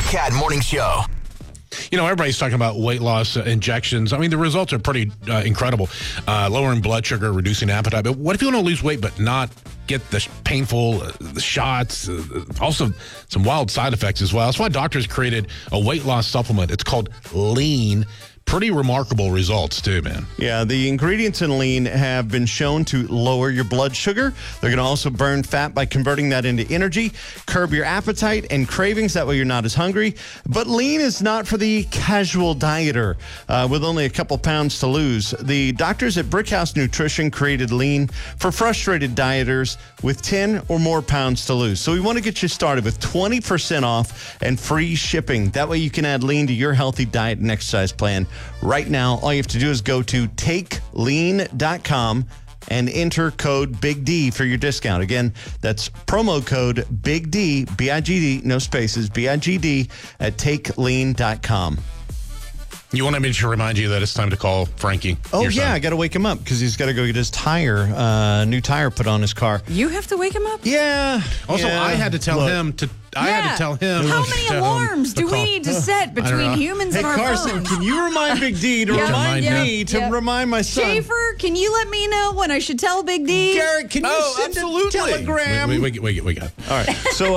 Cat Morning Show. You know, everybody's talking about weight loss injections. I mean, the results are pretty incredible. Lowering blood sugar, reducing appetite. But what if you want to lose weight but not get the painful the shots? Also, some wild side effects as well. That's why doctors created a weight loss supplement. It's called Lean. Pretty remarkable results, too, man. Yeah, the ingredients in Lean have been shown to lower your blood sugar. They're going to also burn fat by converting that into energy, curb your appetite and cravings. That way you're not as hungry. But Lean is not for the casual dieter with only a couple pounds to lose. The doctors at Brickhouse Nutrition created Lean for frustrated dieters with 10 or more pounds to lose. So we want to get you started with 20% off and free shipping. That way you can add Lean to your healthy diet and exercise plan. Right now, all you have to do is go to takelean.com and enter code Big D for your discount. Again, that's promo code Big D, B-I-G-D, no spaces, B-I-G-D at takelean.com. You wanted me to remind you that it's time to call Frankie. Oh, your yeah, son. I got to wake him up because he's got to go get his new tire put on his car. You have to wake him up? Yeah. Also, yeah. I had to tell him to... I had to tell him. How many alarms do we need to set between humans and our Carson, phones? can you remind Big D to remind me to remind my son? Schaefer, can you let me know when I should tell Big D? Garrett, can you send a telegram? We got it. All right. So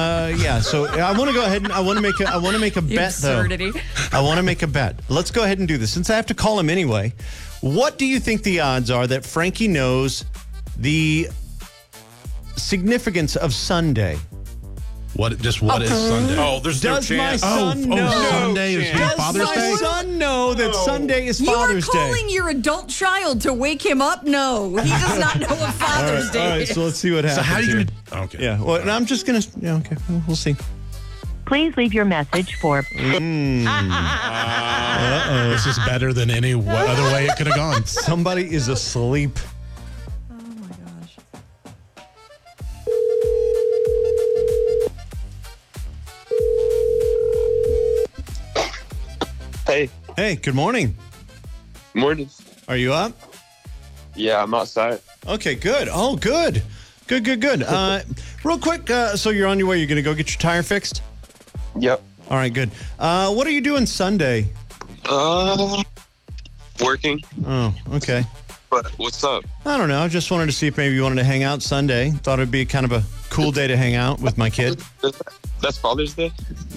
So I want to go ahead and I want to make a bet Absurdity. though. I want to make a bet. Let's go ahead and do this since I have to call him anyway. What do you think the odds are that Frankie knows the significance of Sunday? What is Sunday? Oh, there's no Does my chance. son know? Sunday is Father's Day? Does my son know that Sunday is Father's Day? You are calling your adult child to wake him up? No, he does not know what Father's Day All right, is. so let's see what happens. So how are you here. going to... Okay. Yeah, well, and I'm just going to... Yeah, okay, we'll see. Please leave your message for... This is better than any other way it could have gone. Somebody is asleep. Oh my gosh. Hey, Hey, good morning. morning. Are you up? Yeah, I'm outside. Okay, good. Oh, good. Good. Real quick, so you're on your way. You're going to go get your tire fixed? Yep. All right, good. What are you doing Sunday? Working. Oh, okay. But what's up? I don't know. I just wanted to see if maybe you wanted to hang out Sunday. Thought it'd be kind of a cool day to hang out with my kid. That's Father's Day?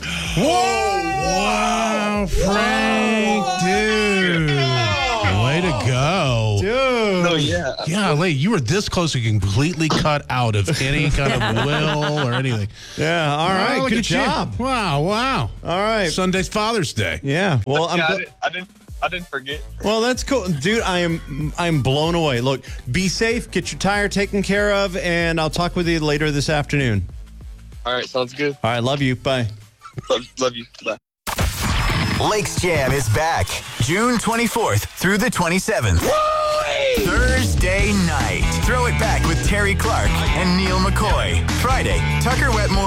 Wow, Frank, dude. Way to go. Dude. Oh, yeah. Golly, you were this close to completely cut out of any kind of will or anything. Yeah, all right. Oh, look Good at you. job. Wow. All right. Sunday's Father's Day. Yeah. Well, I didn't forget. Well, that's cool. Dude, I'm blown away. Look, be safe, get your tire taken care of, and I'll talk with you later this afternoon. All right, sounds good. All right, love you. Bye. Love you. Bye. Lakes Jam is back June 24th through the 27th. Thursday night. Throw it back with Terry Clark and Neil McCoy. Friday, Tucker Wetmore